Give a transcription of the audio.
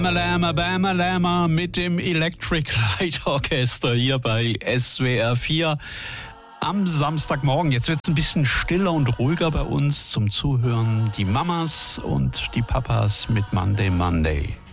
Lama Bama Lama mit dem Electric Light Orchester hier bei SWR 4 am Samstagmorgen. Jetzt wird es ein bisschen stiller und ruhiger bei uns zum Zuhören. Die Mamas und die Papas mit Monday Monday.